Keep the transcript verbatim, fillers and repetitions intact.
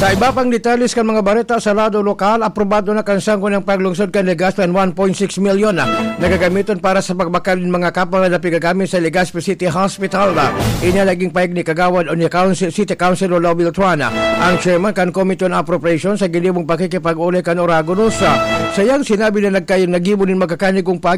Sa iba pang detalles kan mga bareta sa lado lokal, aprobado na kansang ko ng paglungsod kan Legazpi one point six million na nagagamiton para sa pagbakal ng mga kapal na pigagamit sa Legazpi City Hospital. Inya naging payag ni Kagawad o ni Council, City Councilor Lau Beltrana, ang chairman kan Committee on Appropriation sa gilibong pakikipag-uli kan Oragonos. Sayang sinabi na nagkayo nagibo din magkakanigong pag